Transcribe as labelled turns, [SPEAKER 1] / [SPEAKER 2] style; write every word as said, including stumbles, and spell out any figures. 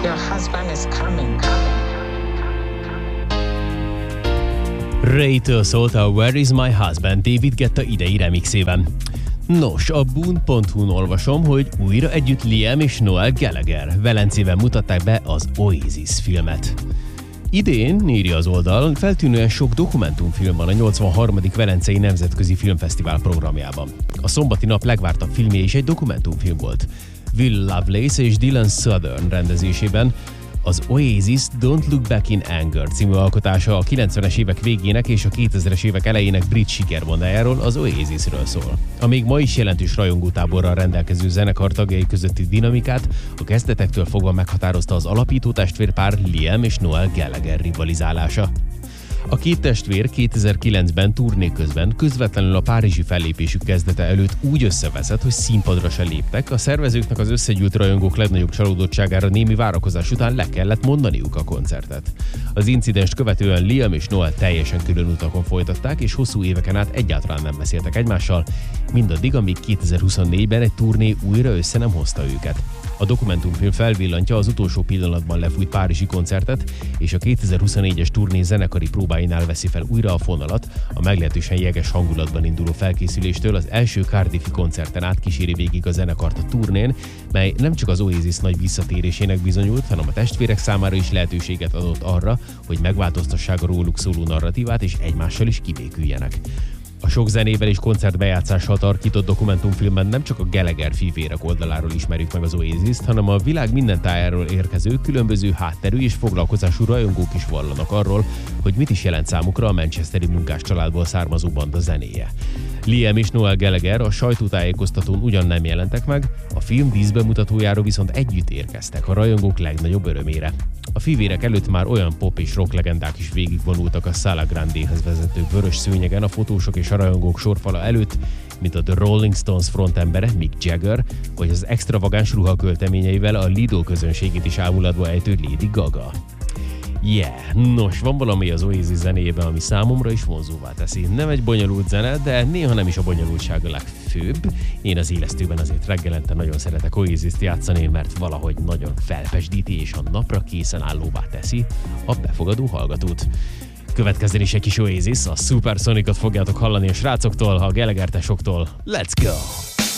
[SPEAKER 1] Your husband is coming, coming.
[SPEAKER 2] Ray-től szólt a Where is my husband David Guetta idei remixében. Nos, a boon pont hu-n olvasom, hogy újra együtt Liam és Noel Gallagher Velencében mutatták be az Oasis filmet. Idén, írja az oldal, feltűnően sok dokumentumfilm van a nyolcvanharmadik Velencei Nemzetközi Filmfesztivál programjában. A szombati nap legvártabb filmje is egy dokumentumfilm volt. Will Lovelace és Dylan Southern rendezésében az Oasis Don't Look Back in Anger című alkotása a kilencvenes évek végének és a kétezres évek elejének brit sikervondájáról, az Oasisről szól. A még ma is jelentős rajongótáborral rendelkező zenekar tagjai közötti dinamikát a kezdetektől fogva meghatározta az alapító testvérpár Liam és Noel Gallagher rivalizálása. A két testvér kétezer-kilencben turné közben közvetlenül a párizsi fellépésük kezdete előtt úgy összeveszett, hogy színpadra se léptek. A szervezőknek az összegyűlt rajongók legnagyobb csalódottságára némi várakozás után le kellett mondaniuk a koncertet. Az incidenst követően Liam és Noel teljesen külön utakon folytatták, és hosszú éveken át egyáltalán nem beszéltek egymással, mindaddig, amíg kétezer-huszonnégyben egy turné újra össze nem hozta őket. A dokumentumfilm felvillantja az utolsó pillanatban lefújt párizsi koncertet, és a kétezer-huszonnégyes turné zenekari próbáinál veszi fel újra a fonalat, a meglehetősen jeges hangulatban induló felkészüléstől az első Cardiffi koncerten át kíséri végig a zenekart a turnén, mely nem csak az Oasis nagy visszatérésének bizonyult, hanem a testvérek számára is lehetőséget adott arra, hogy megváltoztassák a róluk szóló narratívát és egymással is kibéküljenek. A sok zenével és koncertbejátszással tarkított dokumentumfilmben nem csak a Gallagher fivérek oldaláról ismerjük meg az Oasist, hanem a világ minden tájáról érkező különböző hátterű és foglalkozású rajongók is vallanak arról, hogy mit is jelent számukra a manchesteri munkás családból származó banda zenéje. Liam és Noel Gallagher a sajtótájékoztatón ugyan nem jelentek meg, a film díszbemutatójára viszont együtt érkeztek a rajongók legnagyobb örömére. A fivérek előtt már olyan pop és rock legendák is végigvonultak a Sala Grande-hez vezető vörös szőnyegen a fotósok és a rajongók sorfala előtt, mint a The Rolling Stones frontembere Mick Jagger, vagy az extravagáns ruhakölteményeivel a Lido közönségét is ámulatba ejtő Lady Gaga. Yeah, nos, van valami az Oasis zenéjében, ami számomra is vonzóvá teszi. Nem egy bonyolult zene, de néha nem is a bonyolultság a legfőbb. Én az élesztőben azért reggelente nagyon szeretek Oasist játszani, mert valahogy nagyon felpesdíti és a napra készen állóvá teszi a befogadó hallgatót. Következzen is egy kis Oasis, a Supersonicot fogjátok hallani a srácoktól, a Gallagher tesoktól. Let's go!